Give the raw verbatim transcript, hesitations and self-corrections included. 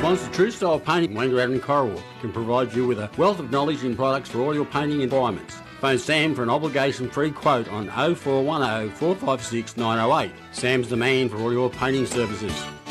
Sponsor True Style Painting, Wangaratta and Corowa, can provide you with a wealth of knowledge and products for all your painting requirements. Phone Sam for an obligation-free quote on oh four one oh, four five six, nine oh eight. Sam's the man for all your painting services.